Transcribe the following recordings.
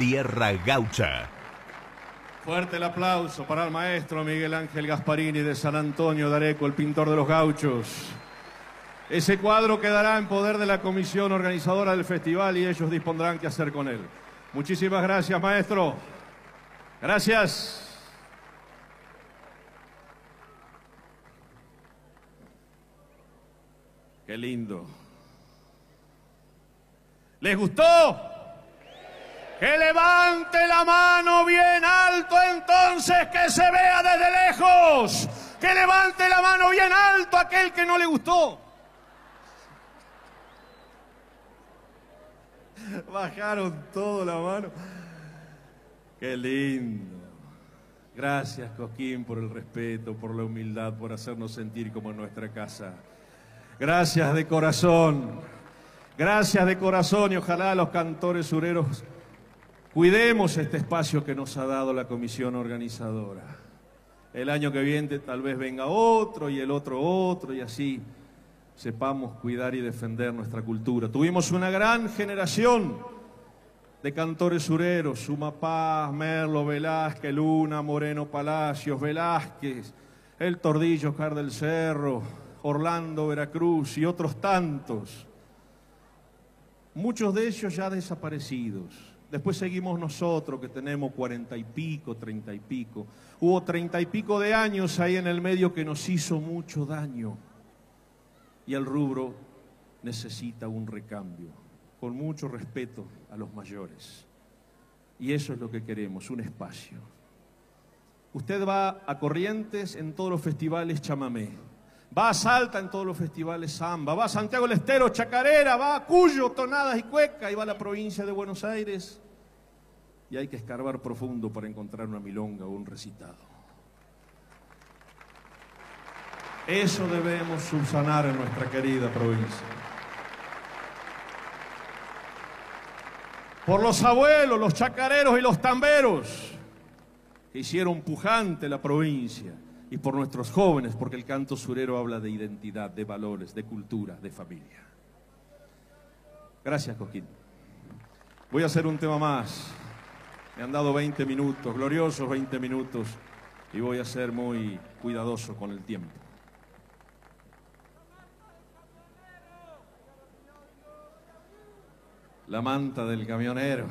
tierra gaucha. Fuerte el aplauso para el maestro Miguel Ángel Gasparini de San Antonio de Areco, el pintor de los gauchos. Ese cuadro quedará en poder de la comisión organizadora del festival y ellos dispondrán qué hacer con él. Muchísimas gracias, maestro. Gracias. Qué lindo. ¿Les gustó? Que levante la mano bien alto entonces, que se vea desde lejos. Que levante la mano bien alto aquel que no le gustó. Bajaron todo la mano. Qué lindo. Gracias, Cosquín, por el respeto, por la humildad, por hacernos sentir como en nuestra casa. Gracias de corazón. Gracias de corazón y ojalá los cantores sureros cuidemos este espacio que nos ha dado la comisión organizadora. El año que viene tal vez venga otro y el otro y así sepamos cuidar y defender nuestra cultura. Tuvimos una gran generación de cantores sureros: Suma Paz, Merlo, Velázquez, Luna, Moreno Palacios, Velázquez, El Tordillo, Oscar del Cerro, Orlando Veracruz y otros tantos. Muchos de ellos ya desaparecidos. Después seguimos nosotros, que tenemos 40 y pico, 30 y pico. Hubo 30 y pico de años ahí en el medio que nos hizo mucho daño. Y el rubro necesita un recambio, con mucho respeto a los mayores. Y eso es lo que queremos, un espacio. Usted va a Corrientes en todos los festivales chamamé. Va a Salta en todos los festivales samba, va a Santiago del Estero, chacarera, va a Cuyo, tonadas y cueca, y va a la provincia de Buenos Aires. Y hay que escarbar profundo para encontrar una milonga o un recitado. Eso debemos subsanar en nuestra querida provincia. Por los abuelos, los chacareros y los tamberos que hicieron pujante la provincia. Y por nuestros jóvenes, porque el canto surero habla de identidad, de valores, de cultura, de familia. Gracias, Cosquín. Voy a hacer un tema más. Me han dado 20 minutos, gloriosos 20 minutos, y voy a ser muy cuidadoso con el tiempo. La manta del camionero.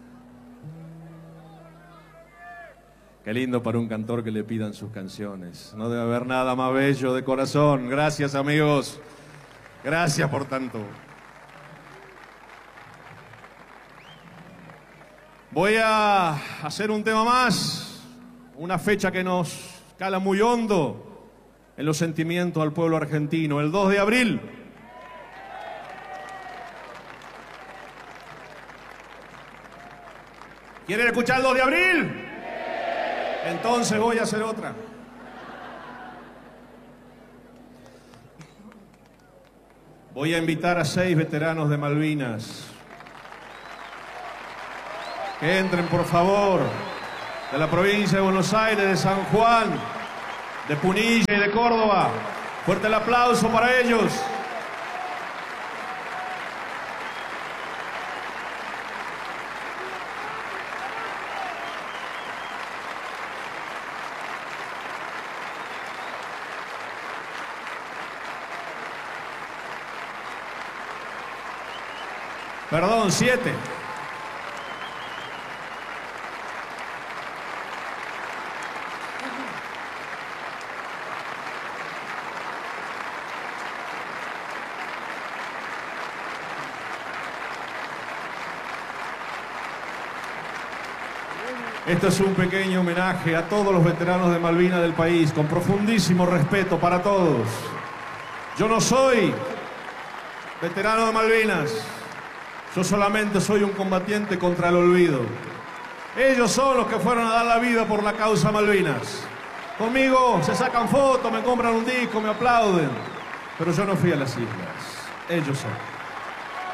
Qué lindo para un cantor que le pidan sus canciones. No debe haber nada más bello, de corazón. Gracias, amigos. Gracias por tanto. Voy a hacer un tema más. Una fecha que nos cala muy hondo en los sentimientos al pueblo argentino. El 2 de abril. ¿Quieren escuchar el 2 de abril? Entonces voy a hacer otra. Voy a invitar a 6 veteranos de Malvinas. Que entren, por favor, de la provincia de Buenos Aires, de San Juan, de Punilla y de Córdoba. Fuerte el aplauso para ellos. Perdón, 7. Esto es un pequeño homenaje a todos los veteranos de Malvinas del país, con profundísimo respeto para todos. Yo no soy veterano de Malvinas. Yo solamente soy un combatiente contra el olvido. Ellos son los que fueron a dar la vida por la causa Malvinas. Conmigo se sacan fotos, me compran un disco, me aplauden. Pero yo no fui a las islas. Ellos son.